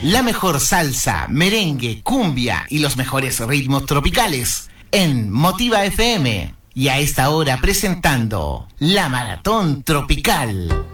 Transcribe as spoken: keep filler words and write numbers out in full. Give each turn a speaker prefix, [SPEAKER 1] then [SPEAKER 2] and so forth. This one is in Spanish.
[SPEAKER 1] La mejor salsa, merengue, cumbia y los mejores ritmos tropicales en Motiva F M. Y a esta hora presentando La Maratón Tropical.